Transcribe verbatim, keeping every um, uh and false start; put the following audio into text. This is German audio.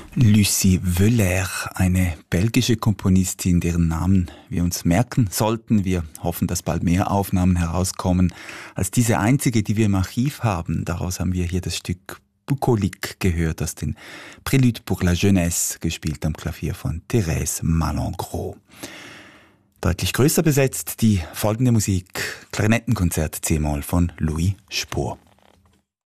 Lucie Wöller, eine belgische Komponistin, deren Namen wir uns merken sollten. Wir hoffen, dass bald mehr Aufnahmen herauskommen als diese einzige, die wir im Archiv haben. Daraus haben wir hier das Stück Bucolique gehört, aus den Prélude pour la Jeunesse, gespielt am Klavier von Thérèse Malengros. Deutlich größer besetzt die folgende Musik, Klarinettenkonzert C-Moll von Louis Spohr.